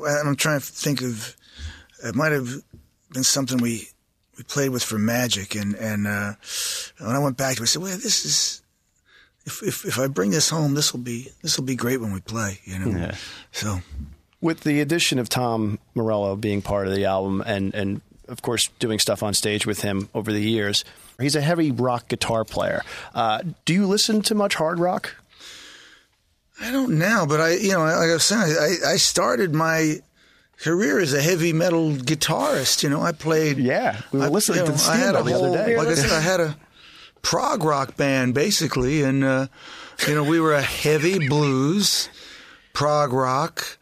and I'm trying to think of, it might have been something we played with for Magic, and when I went back to it, I said, well, this is, if I bring this home, this will be great when we play, you know. Yeah. So, with the addition of Tom Morello being part of the album, and of course doing stuff on stage with him over the years, he's a heavy rock guitar player. Do you listen to much hard rock? I don't now, but like I was saying, I started my career as a heavy metal guitarist. You know, I played. Yeah, we were listening to Steve the other day. Like I said, I had a prog rock band basically, and we were a heavy blues, prog rock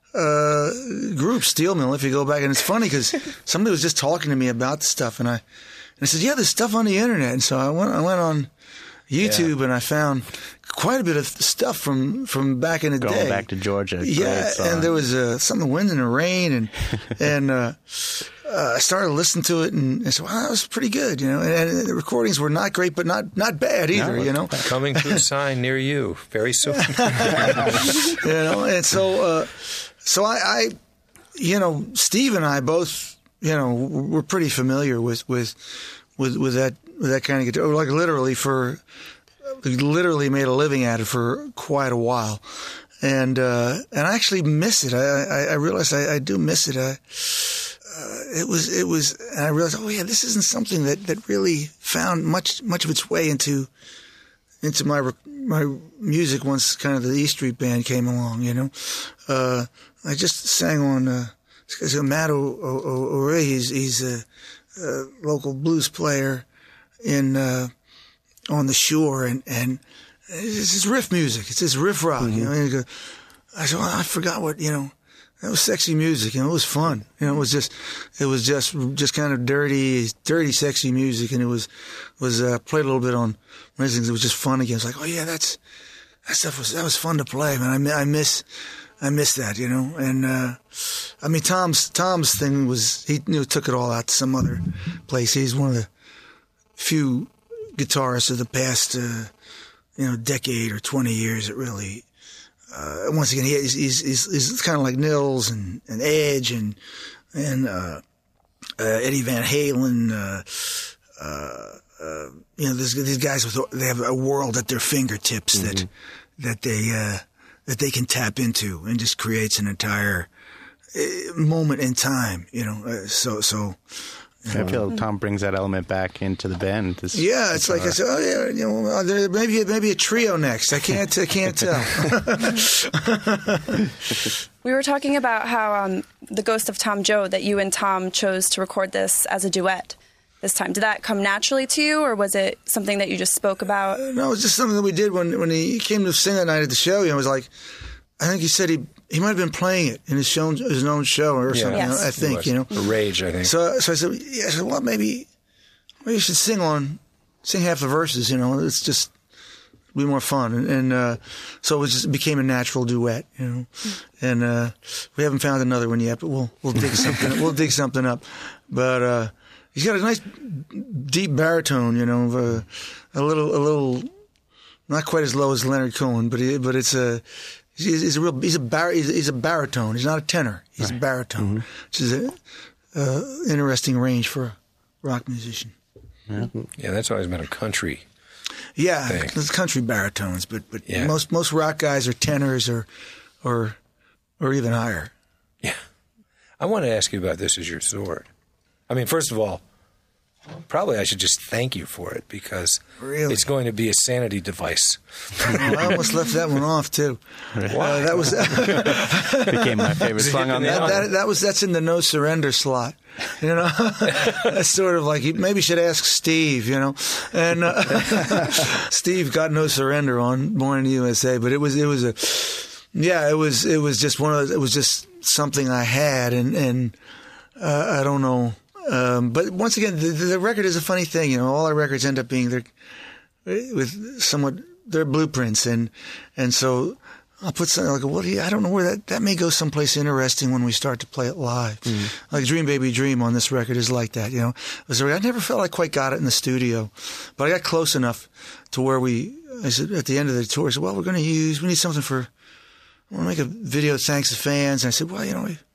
group, Steel Mill. If you go back, and it's funny because somebody was just talking to me about the stuff, and I said, yeah, there's stuff on the internet, and so I went on YouTube and I found quite a bit of stuff from back in the day. Going back to Georgia. Yeah, and there was something, Wind in the Rain, and I started listening to it, and I said, wow, that was pretty good, you know. And the recordings were not great, but not bad either, you know. Coming to a sign near you very soon. You know, and so I Steve and I both, we're pretty familiar with that kind of guitar. Like literally made a living at it for quite a while, and I actually miss it. I realized I do miss it. It was, and I realized, oh yeah, this isn't something that really found much of its way into my music once kind of the E Street Band came along. You know, I just sang on because Matt O'Reilly, he's a local blues player on the shore, and it's his riff music. It's his riff rock. You know, and I said, well, I forgot what, that was sexy music. It was fun. It was just kind of dirty, sexy music, and it was played a little bit on many things. It was just fun again. It's like, oh yeah, that was fun to play, man. I miss that, and I mean, Tom's thing was he took it all out to some other place. He's one of the few guitarists of the past decade or 20 years that really once again he's kind of like Nils and Edge and Eddie Van Halen. These guys they have a world at their fingertips that they can tap into, and just creates an entire moment in time. I feel Tom brings that element back into the band. Yeah, it's like I said, oh yeah, maybe a trio next. I can't tell. We were talking about how the Ghost of Tom Joad, that you and Tom chose to record this as a duet this time. Did that come naturally to you, or was it something that you just spoke about? No, it was just something that we did when he came to sing that night at the show. It was like, I think he said he might have been playing it in his own show or something. Yes. I think, Rage, I think. So I said, well, maybe you should sing half the verses. It's just be more fun, and so it became a natural duet. And we haven't found another one yet, but we'll dig something. We'll dig something up. But he's got a nice deep baritone. A little not quite as low as Leonard Cohen, but it's a. He's a baritone. He's not a tenor. He's a baritone, which is an interesting range for a rock musician. Yeah, that's always been a country. Yeah, thing. It's country baritones, but yeah. most rock guys are tenors or even higher. Yeah, I want to ask you about This Is Your Sword. I mean, first of all, probably I should just thank you for it, because it's going to be a sanity device. I almost left that one off too. That was became my favorite song on the album. That's in the No Surrender slot. That's sort of like you maybe should ask Steve. And Steve got No Surrender on Born in the USA, but it was just one of those. It was just something I had, and I don't know. But once again, the record is a funny thing. All our records end up being they're blueprints, and so I'll put something like, I don't know where that may go someplace interesting when we start to play it live. Like Dream Baby Dream on this record is like that. I never felt I quite got it in the studio, but I got close enough to where I said at the end of the tour, I said, well, we need something I want to make a video that thanks the fans. And I said, well,